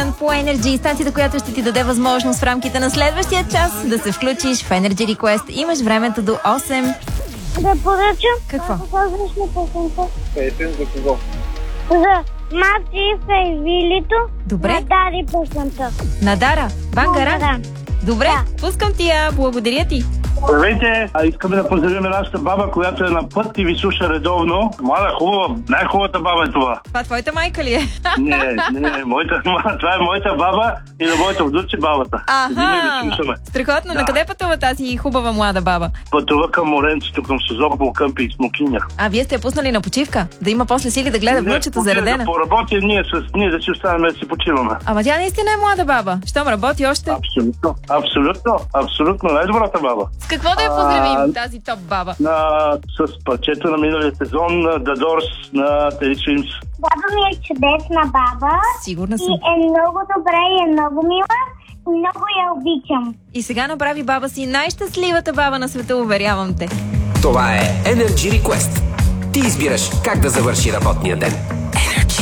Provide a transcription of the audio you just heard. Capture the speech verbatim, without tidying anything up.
Weekend по Energy, станцията, която ще ти даде възможност в рамките на следващия час да се включиш в Energy Request. Имаш времето до осем. Да поръчам. Какво? Различна песента. Песен за кого? За Мати и Вилито. Добре. На Дари песента. На Дара. Бангара. Да. Добре, Да. пускам ти я. Благодаря ти. Здравейте! А искаме да поздравим нашата баба, която е на път и ви слуша редовно. Млада, хубава, най-хубавата баба е това. Това твоята майка ли е? Не, не, не, моята, това е моята баба и на моята вдуче бабата. Аха, Ви слушаме. страхотно. Да. На къде пътува тази хубава млада баба? Пътува към Моренцето, към Созопол, къмпи и Смокиня. А вие сте я пуснали на почивка? Да има после сили да гледа внучето заредена? Да поработи, ние, с, ние да си останем да си почиваме. Ама тя наистина е млада баба. Щом работи още. Абсолютно, абсолютно, абсолютно най-добрата баба. С какво да я поздравим, тази топ баба? На, с парчето на миналия сезон на The Doors на Terry Swims. Баба ми е чудесна баба. Сигурна И съм. е много добре и е много мила. И много я обичам. И сега направи баба си най-щастливата баба на света, уверявам те. Това е Energy Request. Ти избираш как да завърши работния ден.